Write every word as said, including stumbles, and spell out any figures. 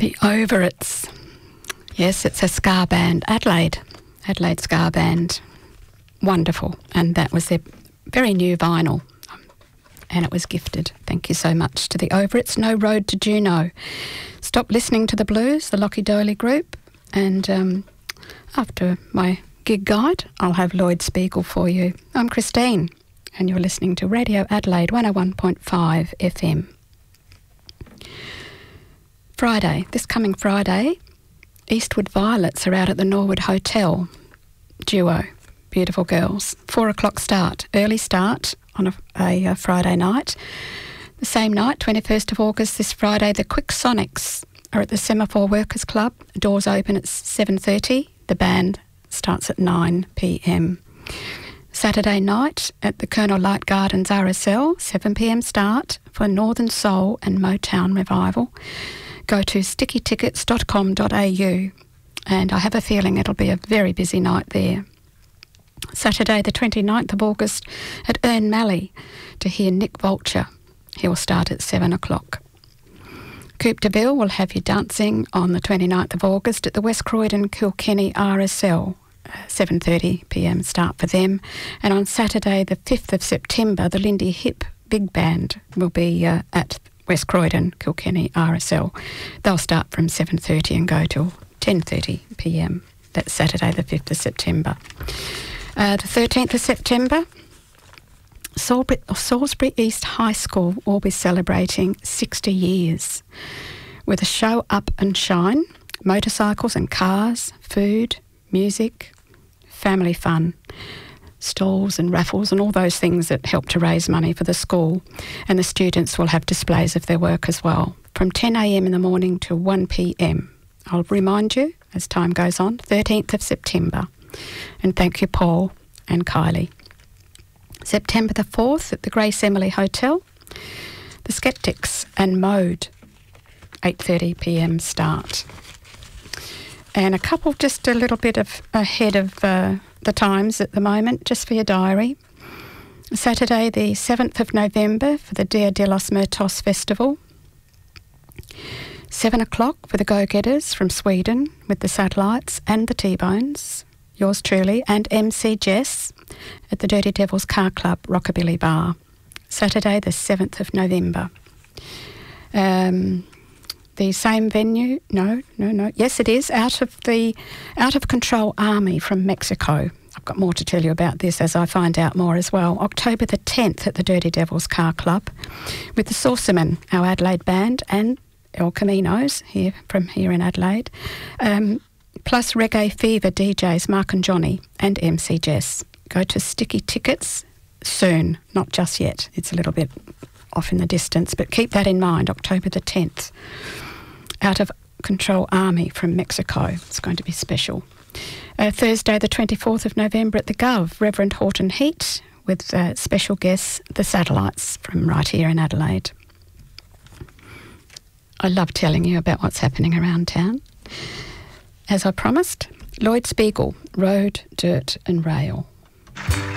The Overits. Yes, it's a ska band. Adelaide. Adelaide ska band. Wonderful. And that was their very new vinyl. And it was gifted. Thank you so much to the Overits. No Road to Juno. Stop listening to the blues, the Lockie Doley group. And um, after my gig guide, I'll have Lloyd Spiegel for you. I'm Christine, and you're listening to Radio Adelaide one oh one point five F M. Friday, this coming Friday, Eastwood Violets are out at the Norwood Hotel. Duo, beautiful girls. Four o'clock start, early start on a, a, a Friday night. The same night, twenty-first of August, this Friday, the Quick Sonics are at the Semaphore Workers Club. Doors open at seven thirty. The band starts at nine p m. Saturday night at the Colonel Light Gardens R S L, seven p m start for Northern Soul and Motown Revival. Go to sticky tickets dot com dot a u, and I have a feeling it'll be a very busy night there. Saturday the twenty-ninth of August at Ern Malley to hear Nick Vulture. He'll start at seven o'clock. Coupe de Ville will have you dancing on the twenty-ninth of August at the West Croydon Kilkenny R S L. seven thirty p m start for them. And on Saturday the fifth of September, the Lindy Hip Big Band will be uh, at West Croydon Kilkenny R S L. They'll start from seven thirty and go till ten thirty p m. That's Saturday the fifth of September. Uh, the thirteenth of September, Salisbury, Salisbury East High School will be celebrating sixty years with a show Up and Shine, motorcycles and cars, food, music, family fun, stalls and raffles and all those things that help to raise money for the school. And the students will have displays of their work as well from ten a m in the morning to one p m. I'll remind you as time goes on, thirteenth of September. And thank you, Paul and Kylie. September the fourth at the Grace Emily Hotel, the Skeptics and Mode, eight thirty p m start. And a couple just a little bit of ahead of uh, the times at the moment, just for your diary. Saturday the seventh of November for the Dia de los Muertos Festival. Seven o'clock for the Go-Getters from Sweden with the Satellites and the T-Bones. Yours truly, and M C Jess at the Dirty Devils Car Club Rockabilly Bar. Saturday the seventh of November. Um, the same venue, no, no, no, yes it is, out of the Out of Control Army from Mexico. I've got more to tell you about this as I find out more as well. October the tenth at the Dirty Devils Car Club with the Saucermen, our Adelaide band, and El Caminos here from here in Adelaide. Um, plus Reggae Fever D Js Mark and Johnny and M C Jess. Go to Sticky Tickets soon, not just yet. It's a little bit off in the distance, but keep that in mind, October the tenth. Out of Control Army from Mexico. It's going to be special. Uh, Thursday the twenty-fourth of November at the Gov, Reverend Horton Heat with uh, special guests, the Satellites from right here in Adelaide. I love telling you about what's happening around town. As I promised, Lloyd Spiegel, Road, Dirt and Rail.